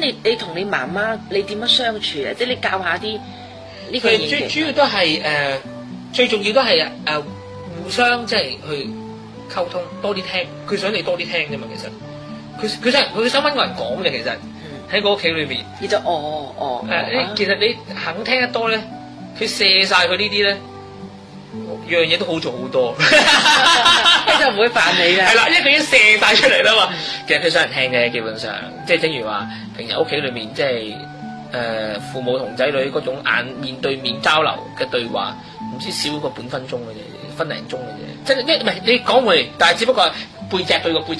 你同你媽媽你點樣相處啊？即係你教下啲呢個佢最主要都係最重要都係互相即係去溝通，多啲聽。佢想你多啲聽啫嘛，其實佢想揾個人講嘅，其實喺個屋企裏面。 你就其實你肯聽得多咧，佢卸晒佢呢啲咧，樣嘢都好做好多。 你就唔會煩你啦。 係啦，因為佢已經射晒出嚟啦嘛。其實佢想人聽嘅，基本上即係正如話平日屋企裏面即係父母同仔女嗰種面對面交流嘅對話，唔知少過半分鐘嘅啫，分零鐘嘅啫。即係唔係你講回，但係只不過係背脊對個背脊。